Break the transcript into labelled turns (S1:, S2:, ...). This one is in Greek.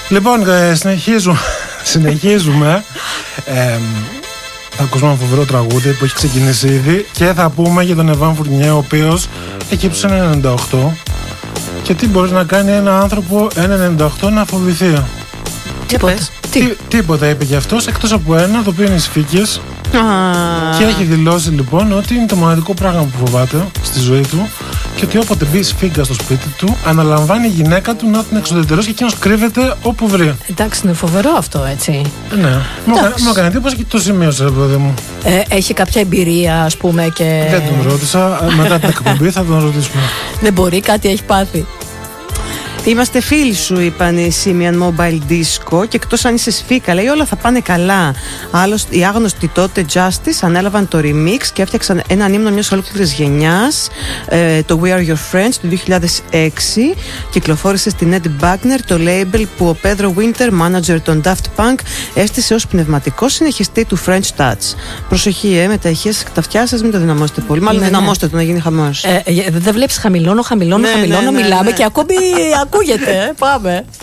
S1: Λοιπόν, συνεχίζουμε. Θα ακούσουμε ένα φοβερό τραγούδι που έχει ξεκινήσει ήδη και θα πούμε για τον Εβάν Φουρνιέ, ο οποίος έχει ψήσει ένα 98. Και τι μπορεί να κάνει ένα άνθρωπο ένα 98 να φοβηθεί? Τίποτα είπε γι' αυτός, εκτός από ένα, το οποίο είναι οι σφίγγες. Και έχει δηλώσει λοιπόν ότι είναι το μοναδικό πράγμα που φοβάται στη ζωή του και ότι όποτε μπει σφίγγα στο σπίτι του, αναλαμβάνει η γυναίκα του να την εξουδετερώσει και εκείνος κρύβεται όπου βρει. Εντάξει, είναι φοβερό αυτό, έτσι. Ναι. Μου έκανε εντύπωση και το σημείωσε, παιδί μου.
S2: Έχει κάποια εμπειρία, ας πούμε, και.
S1: Δεν τον ρώτησα. Μετά την εκπομπή θα τον ρωτήσουμε.
S2: Δεν μπορεί, κάτι έχει πάθει.
S3: Είμαστε φίλοι σου, είπαν οι Simian Mobile Disco, και εκτός αν είσαι σφίκα, λέει, όλα θα πάνε καλά. Άλλωστε, οι άγνωστοι τότε Justice ανέλαβαν το remix και έφτιαξαν έναν ύμνο μιας ολόκληρης γενιάς, το We Are Your Friends του 2006. Κυκλοφόρησε στην Eddie Wagner, το label που ο Pedro Winter, manager των Daft Punk, έστησε ως πνευματικό συνεχιστή του French Touch. Προσοχή, με τα ηχεία σας και τα αυτιά σας, μην το δυναμώσετε πολύ. Μάλλον δυναμώστε το να γίνει χαμός.
S2: Δεν βλέπεις, χαμηλώνω, μιλάμε και ακόμη ακούγεται. Πάμε.